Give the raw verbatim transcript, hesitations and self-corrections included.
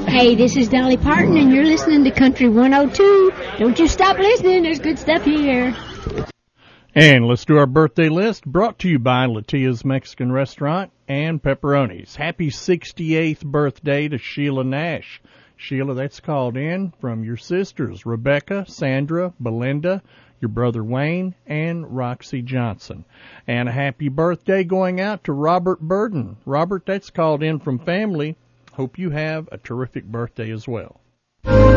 Hey, this is Dolly Parton, and you're listening to Country one oh two. Don't you stop listening. There's good stuff here. And let's do our birthday list, brought to you by Latia's Mexican Restaurant and Pepperoni's. Happy sixty-eighth birthday to Sheila Nash. Sheila, that's called in from your sisters, Rebecca, Sandra, Belinda, your brother Wayne, and Roxy Johnson. And a happy birthday going out to Robert Burden. Robert, that's called in from family. Hope you have a terrific birthday as well.